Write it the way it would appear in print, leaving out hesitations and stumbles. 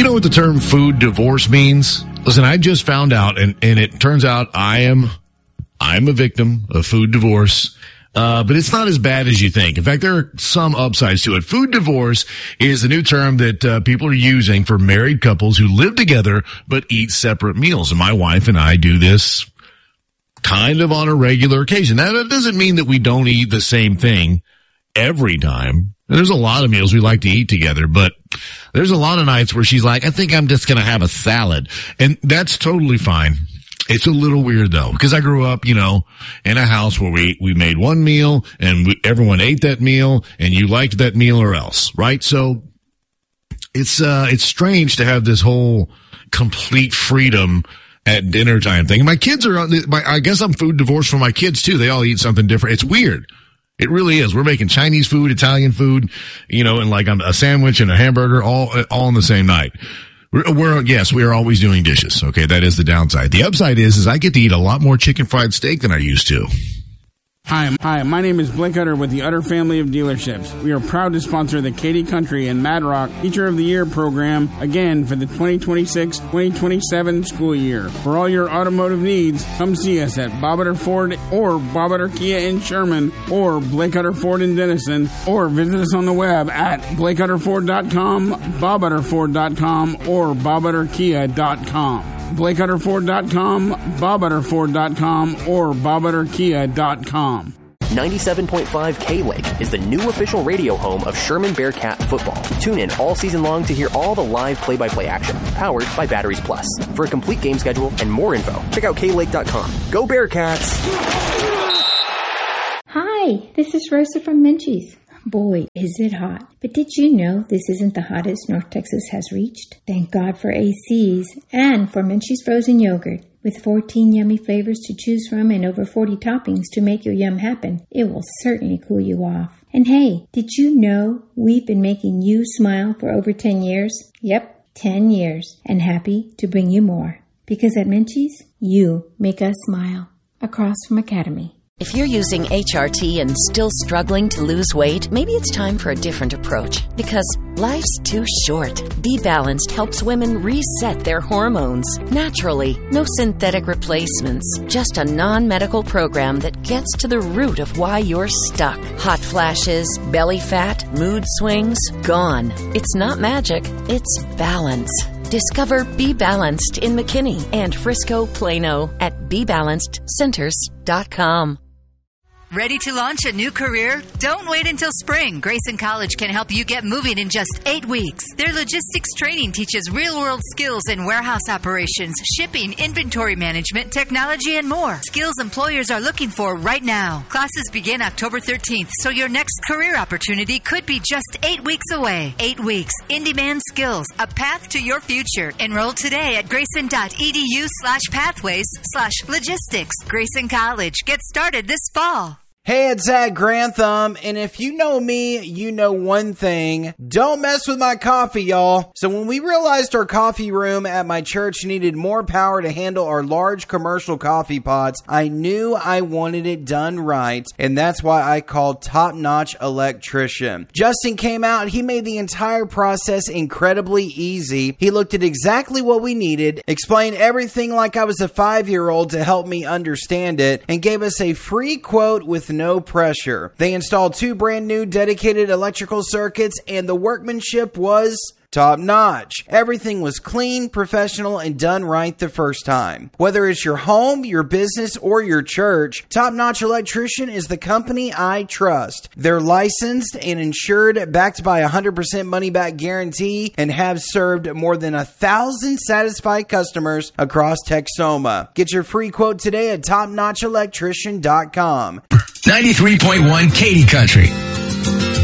know what the term food divorce means? Listen, I just found out, and it turns out I'm a victim of food divorce. But it's not as bad as you think. In fact, there are some upsides to it. Food divorce is a new term that people are using for married couples who live together but eat separate meals. And my wife and I do this kind of on a regular occasion. Now, that doesn't mean that we don't eat the same thing every time. There's a lot of meals we like to eat together, but there's a lot of nights where she's like, I think I'm just going to have a salad. And that's totally fine. It's a little weird though, because I grew up, in a house where we made one meal and everyone ate that meal and you liked that meal or else, right? So it's strange to have this whole complete freedom at dinner time thing. My kids I guess I'm food divorced from my kids too. They all eat something different. It's weird. It really is. We're making Chinese food, Italian food, and like a sandwich and a hamburger all in the same night. We are always doing dishes. Okay, that is the downside. The upside is I get to eat a lot more chicken fried steak than I used to. Hi, my name is Blake Utter with the Utter family of dealerships. We are proud to sponsor the Katy Country and Mad Rock Teacher of the Year program again for the 2026-2027 school year. For all your automotive needs, come see us at Bob Utter Ford or Bob Utter Kia in Sherman or Blake Utter Ford in Denison, or visit us on the web at BlakeUtterFord.com, BobUtterFord.com, or BobUtterKia.com. BlakeUtterFord.com, BobUtterFord.com, or BobUtterKia.com. 97.5 K-Lake is the new official radio home of Sherman Bearcat football. Tune in all season long to hear all the live play-by-play action, powered by Batteries Plus. For a complete game schedule and more info, check out klake.com. Go Bearcats! Hi, this is Rosa from Menchie's. Boy, is it hot. But did you know this isn't the hottest North Texas has reached? Thank God for ACs and for Menchie's frozen yogurt. With 14 yummy flavors to choose from and over 40 toppings to make your yum happen, it will certainly cool you off. And hey, did you know we've been making you smile for over 10 years? Yep, 10 years. And happy to bring you more. Because at Menchie's, you make us smile. Across from Academy. If you're using HRT and still struggling to lose weight, maybe it's time for a different approach. Because life's too short. Be Balanced helps women reset their hormones naturally. No synthetic replacements. Just a non-medical program that gets to the root of why you're stuck. Hot flashes, belly fat, mood swings, gone. It's not magic. It's balance. Discover Be Balanced in McKinney and Frisco, Plano at BeBalancedCenters.com. Ready to launch a new career? Don't wait until spring. Grayson College can help you get moving in just 8 weeks. Their logistics training teaches real-world skills in warehouse operations, shipping, inventory management, technology, and more. Skills employers are looking for right now. Classes begin October 13th, so your next career opportunity could be just 8 weeks away. 8 weeks, in-demand skills, a path to your future. Enroll today at grayson.edu/pathways/logistics. Grayson College. Get started this fall. Hey, it's Zach Grantham, and if you know me, you know one thing. Don't mess with my coffee, y'all. So when we realized our coffee room at my church needed more power to handle our large commercial coffee pots, I knew I wanted it done right, and that's why I called Top Notch Electrician. Justin came out, he made the entire process incredibly easy. He looked at exactly what we needed, explained everything like I was a 5-year-old to help me understand it, and gave us a free quote with no pressure. They installed 2 brand new dedicated electrical circuits, and the workmanship was top notch. Everything was clean, professional, and done right the first time. Whether it's your home, your business, or your church, Top Notch Electrician is the company I trust. They're licensed and insured, backed by a 100% money-back guarantee, and have served more than 1,000 satisfied customers across Texoma. Get your free quote today at topnotchelectrician.com. 93.1 Katy Country.